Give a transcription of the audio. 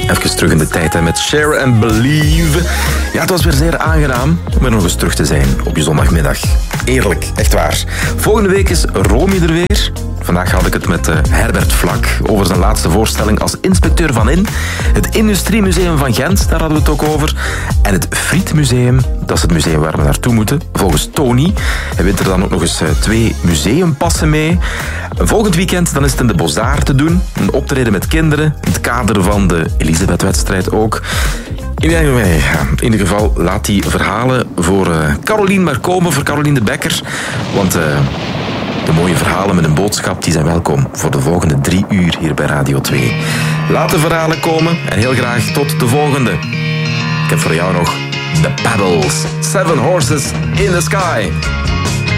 Even terug in de tijd hè, met Share and Believe. Ja, het was weer zeer aangenaam om er nog eens terug te zijn op je zondagmiddag. Eerlijk, echt waar. Volgende week is Romy er weer. Vandaag had ik het met Herbert Vlak over zijn laatste voorstelling als inspecteur van In. Het Industriemuseum van Gent, daar hadden we het ook over. En het Frietmuseum, dat is het museum waar we naartoe moeten. Volgens Tony. Hij wint er dan ook nog eens 2 museumpassen mee. Volgend weekend dan is het in de Bosdaar te doen. Een optreden met kinderen. In het kader van de Elisabeth-wedstrijd ook. In ieder geval, laat die verhalen voor Carolien maar komen, voor Carolien de Bekker. Want de mooie verhalen met een boodschap, die zijn welkom voor de volgende 3 uur hier bij Radio 2. Laat de verhalen komen en heel graag tot de volgende. Ik heb voor jou nog The Pebbles, 7 Horses in the Sky.